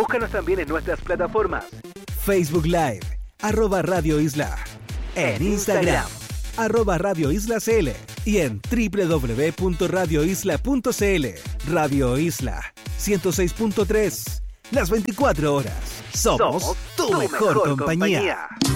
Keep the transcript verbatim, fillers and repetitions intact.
Búscanos también en nuestras plataformas. Facebook Live, arroba Radio Isla. En Instagram, arroba Radio Isla C L. Y en doble u doble u doble u punto radio isla punto c l. Radio Isla, ciento seis punto tres. Las veinticuatro horas. Somos, Somos tu, tu mejor, mejor compañía. compañía.